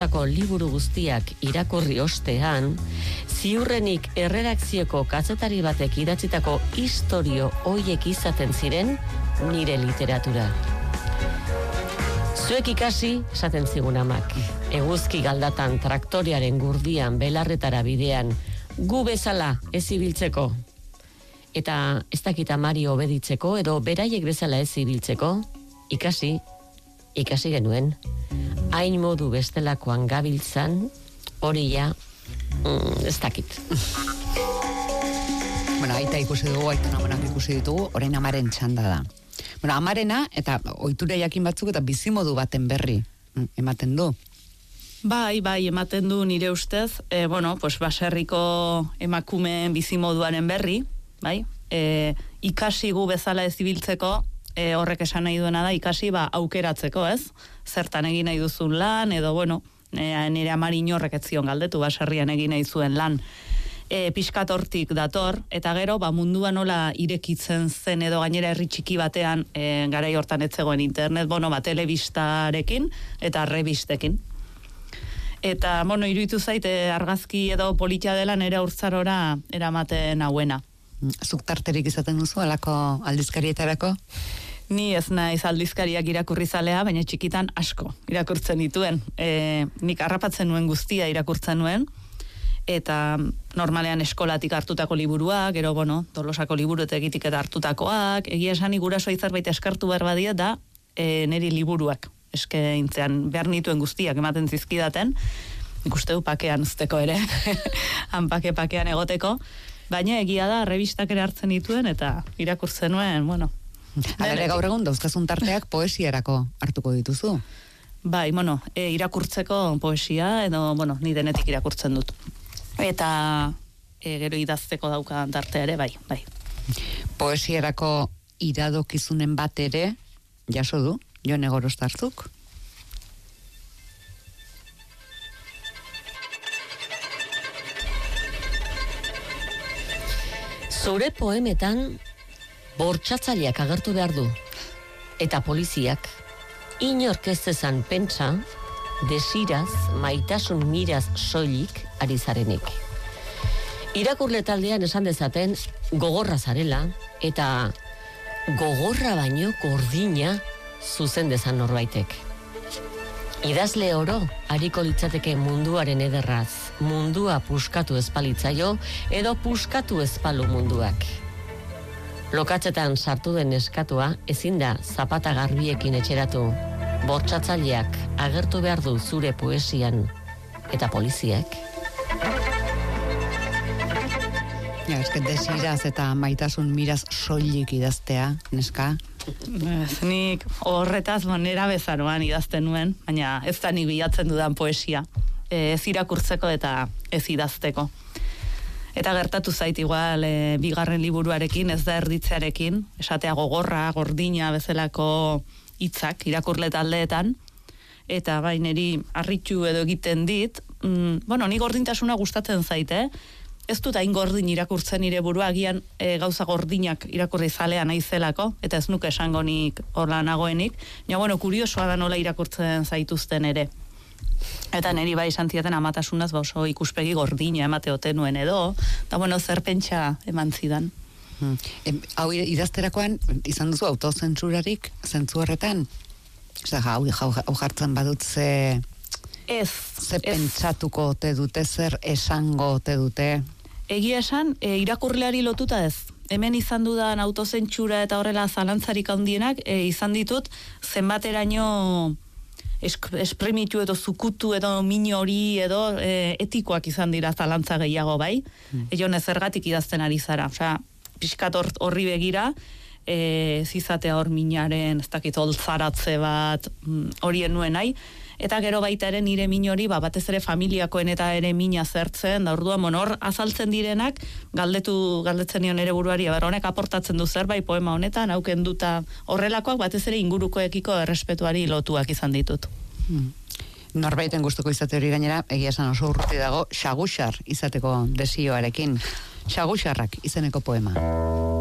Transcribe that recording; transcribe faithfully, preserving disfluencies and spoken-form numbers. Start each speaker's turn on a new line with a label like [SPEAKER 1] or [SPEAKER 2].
[SPEAKER 1] aurkeztutako liburu guztiak irakurri ostean, ziurrenik erredakzioko kazetari batek idatzitako istorio hoiek izaten ziren nire literatura. Zuek ikasi, esaten zigun amak, eguzki galdatan traktorearen gurdian belarretara bidean, gu bezala ez ibiltzeko. Eta ez dakit amari obeditzeko edo beraiek bezala ez ibiltzeko, ikasi, ikasi genuen. Hain modu bestelakoan gabiltzan, hori ja, mm, ez dakit.
[SPEAKER 2] Bueno, aita ikusi dugu, aita namonak ikusi ditugu, orain amaren txanda da. Bueno, amarena, eta ohitura jakin batzuk eta bizimodu baten berri ematen du.
[SPEAKER 3] Bai, bai, ematen du nire ustez, e, bueno, pues baserriko emakumeen bizimoduaren berri, bai, e, ikasi gu bezala ez ibiltzeko, e, horrek esan nahi duena da, ikasi ba aukeratzeko, ez? Zertan egin nahi duzun lan, edo, bueno, e, nire amari inorrek ez zion galdetu, baserrian egin nahi zuen lan. E, pixkat hortik dator, eta gero, ba, mundua nola irekitzen zen edo gainera herri txiki batean, e, garai hortan ez zegoen internet, bueno, ba, telebistarekin eta revistekin. Eta, bueno, iruditu zait, e, argazki edo politia dela nire urtzarora eramaten hauena.
[SPEAKER 2] Zuk tarterik izaten duzu, alako aldizkarietarako?
[SPEAKER 3] Ni ez naiz aldizkariak irakurri zalea, baina txikitan asko irakurtzen dituen. E, nik harrapatzen nuen guztia irakurtzen nuen, eta normalean eskolatik hartutako liburuak, gero, bueno, Tolosako liburutegitik eta hartutakoak, egia esan gurasoa zerbait eskartu behar badia da e, niri liburuak eskaintzean behar nituen guztiak ematen zizkidaten, ikusteu pakean uzteko ere, hanpake pakean egoteko, baina egia da revistak ere hartzen dituen eta irakurtzen nuen, bueno.
[SPEAKER 2] Hala gaur egun dauzkazun tarteak poesiarako hartuko dituzu?
[SPEAKER 3] Bai, bueno, e, irakurtzeko poesia, edo, bueno, ni denetik irakurtzen dut. Eta e, gero idazteko dauka tartea ere, bai, bai.
[SPEAKER 2] Poesiarako iradokizunen bat ere, jaso du, Jone Gorostartzuk?
[SPEAKER 1] Zure poemetan bortxatzaileak agertu behar du, eta poliziak, inork ez zezan pentsa, desiraz, maitasun miraz soilik ari zarenik. Irakurle taldean esan dezaten gogorra zarela, eta gogorra baino gordina zuzen dezan norbaitek. Idazle oro, hariko litzateke munduaren ederraz, mundua puskatu ezpalitzaio, edo puskatu ezpalu munduak. Lokatzetan sartu den eskatua ezin da zapata garbiekin etxeratu. Bortxatzaileak agertu behar du zure poesian, eta poliziak.
[SPEAKER 2] Ja, esket desiraz eta maitasun miraz soilik idaztea, neska?
[SPEAKER 3] Ez, nik horretaz manera bezaroan idazten nuen, baina ez da nik bilatzen dudan poesia. E, ez irakurtzeko eta ez idazteko. Eta gertatu zait igual e, bigarren liburuarekin, ez da erditzearekin, esatea gogorra, gordina bezalako hitzak irakurle taldeetan, eta bai neri harritu edo egiten dit, mm, bueno, ni gordintasuna gustatzen zait, eh? Ez dut hain gordin irakurtzen nire burua, agian e, gauza gordinak irakurri zalea naizelako, eta ez nuke esango nik horla nagoenik, ja, bueno, kuriosoa da nola irakurtzen zaituzten ere. Eta niri bai esan zidaten amatasunaz ba oso ikuspegi gordina emate ote nuen edo, eta bueno, zer pentsa eman zidan.
[SPEAKER 2] Hmm. E, hau idazterakoan, izan duzu autozentsurarik, zentzu horretan? Zer, hau, hau, hau jartzen badut ze...
[SPEAKER 3] Ez.
[SPEAKER 2] Ze ez. Pentsatuko ote dute, zer esango ote dute?
[SPEAKER 3] Egia esan, e, irakurleari lotuta ez. Hemen izan dudan autozentsura eta horrela zalantzarik handienak, e, izan ditut zenbateraino espremitu edo zukutu edo min hori edo e, etikoak izan dira zalantza gehiago, bai? Hmm. Egon ezergatik idazten ari zara. Osea, pixkat horri begira, e, zizatea hor minaren, ez dakit, oltzaratze bat, horien nuen nahi. Eta gero baita ere nire min hori, ba, batez ere familiakoen eta ere mina zertzen, da orduan, bon, hor azaltzen direnak, galdetu, galdetzen nion ere buruari, ber, honek aportatzen du zerbait poema honetan, hauken duta horrelakoak, batez ere ingurukoekiko errespetuari lotuak izan ditut.
[SPEAKER 2] Hmm. Norbaiten gustuko izate hori gainera, egia esan oso urruti dago, xaguxar izateko desioarekin. Xaguxarrak izeneko poema.